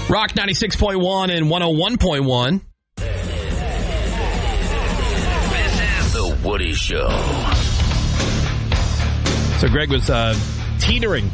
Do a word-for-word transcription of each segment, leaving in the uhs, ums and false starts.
Rock ninety-six point one and one oh one point one. This is The Woody Show. So Greg was uh, teetering.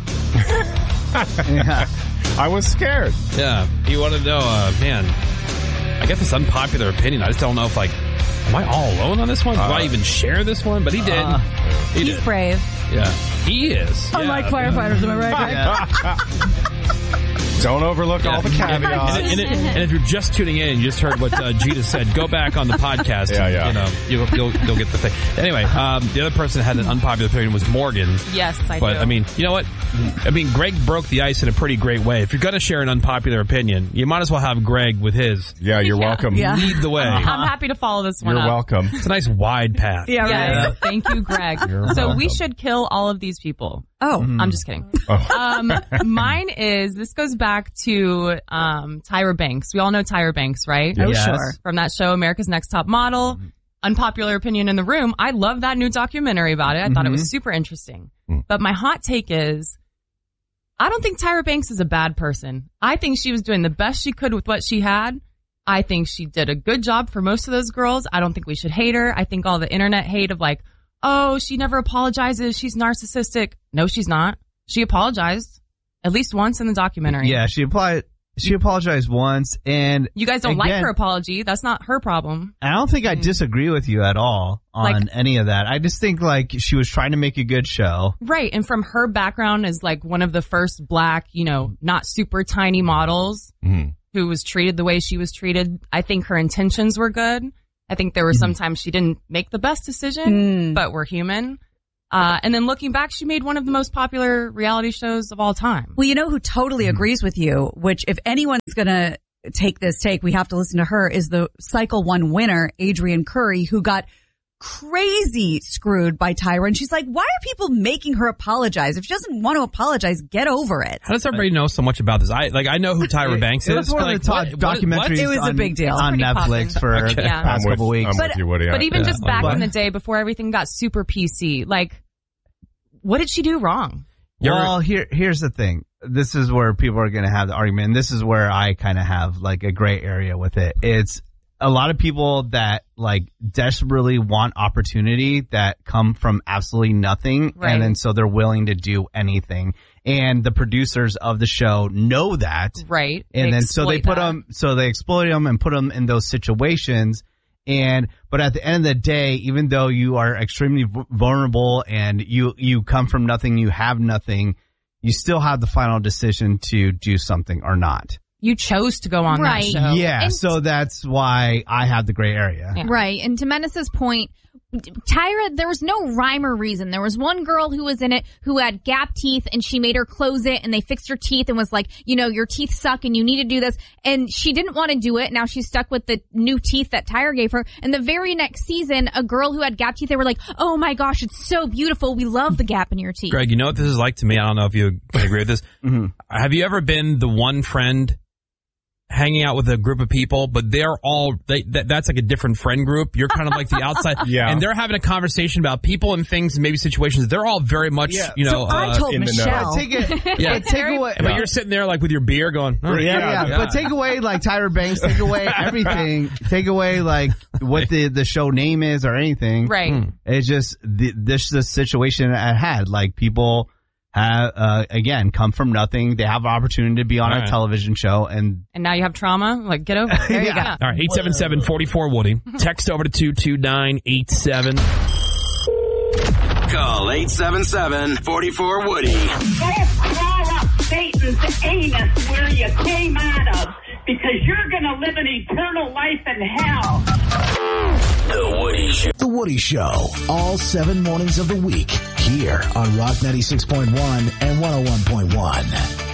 Yeah. I was scared. Yeah. He wanted to know, uh, man, I get this unpopular opinion. I just don't know if, like, am I all alone on this one? Do uh, I even share this one? But he did. Uh, he he's did. brave. Yeah. He is. Unlike yeah. firefighters, am I right, Greg? Don't overlook yeah. all the caveats. And, and, and, and if you're just tuning in and you just heard what uh, Gita said, go back on the podcast. Yeah, yeah. You know, you'll, you'll, you'll get the thing. Anyway, um, the other person that had an unpopular opinion was Morgan. Yes, I but, do. I mean, you know what? I mean, Greg broke the ice in a pretty great way. If you're going to share an unpopular opinion, you might as well have Greg with his. Yeah, you're yeah. welcome. Yeah. Lead the way. Uh-huh. I'm happy to follow this one You're up. welcome. It's a nice wide path. Yeah, right. Yeah. Thank you, Greg. You're so welcome. we should kill all of these people. Oh. Mm. I'm just kidding. Oh. Um, mine is, this goes back to um, Tyra Banks. We all know Tyra Banks, right? Oh, Yes. sure. From that show, America's Next Top Model. Mm-hmm. Unpopular opinion in the room. I love that new documentary about it. I mm-hmm. thought it was super interesting. Mm. But my hot take is, I don't think Tyra Banks is a bad person. I think she was doing the best she could with what she had. I think she did a good job for most of those girls. I don't think we should hate her. I think all the internet hate of like, oh, she never apologizes. She's narcissistic. No, she's not. She apologized at least once in the documentary. Yeah, she applied. She apologized once, and you guys don't again, like her apology. That's not her problem. I don't think I disagree with you at all on like, any of that. I just think like she was trying to make a good show. Right. And from her background as like one of the first black, you know, not super tiny models mm-hmm. who was treated the way she was treated, I think her intentions were good. I think there were some times she didn't make the best decision, mm. but we're human. Uh, and then looking back, she made one of the most popular reality shows of all time. Well, you know who totally mm. agrees with you, which if anyone's going to take this take, we have to listen to her, is the Cycle One winner, Adrienne Curry, who got crazy screwed by Tyra. And she's like, why are people making her apologize? If she doesn't want to apologize, get over it. How does everybody know so much about this? I like I know who Tyra Banks it, is. It was one like, of the top what, documentaries what, what? It was on, a big deal. on Netflix for okay. the yeah. past I'm couple with, weeks. I'm but, with you, Woody. but even yeah. just back But, in the day before everything got super P C, like, what did she do wrong? Well, here, here's the thing. This is where people are going to have the argument, and this is where I kind of have like a gray area with it. It's a lot of people that like desperately want opportunity that come from absolutely nothing, right. and then so they're willing to do anything. And the producers of the show know that, right? And they then so they put that. them, so they exploit them and put them in those situations. And, but at the end of the day, even though you are extremely vulnerable and you, you come from nothing, you have nothing, you still have the final decision to do something or not. You chose to go on right. that show. Yeah. And so that's why I have the gray area. Yeah. Right. And to Menace's point, Tyra, there was no rhyme or reason. There was one girl who was in it who had gap teeth and she made her close it and they fixed her teeth and was like, you know, your teeth suck and you need to do this. And she didn't want to do it. Now she's stuck with the new teeth that Tyra gave her. And the very next season, a girl who had gap teeth, they were like, oh my gosh, it's so beautiful. We love the gap in your teeth. Greg, you know what this is like to me? I don't know if you can agree with this. Mm-hmm. Have you ever been the one friend hanging out with a group of people, but they're all, they, that, that's like a different friend group. You're kind of like the outside. Yeah. And they're having a conversation about people and things and maybe situations. They're all very much, Yeah. you know. So I uh, told in the Michelle. Take it, Yeah. take away. But you're sitting there like with your beer going, oh, Yeah, Yeah. yeah, but take away like Tyra Banks, take away everything, take away like what the, the show name is or anything. Right. It's just the, this is the situation I had. Like people have uh, again come from nothing. They have an opportunity to be on All a right. television show, and And now you have trauma? Like, get over it. There you Yeah. go. All right, eight seven seven, four four, Woody. Text over to two two nine eight seven. Call eight seven seven, four four, Woody. Go crawl up Satan's anus where you came out of, because you're going to live an eternal life in hell. The Woody Show. The Woody Show, all seven mornings of the week, here on Rock ninety-six point one and one oh one point one.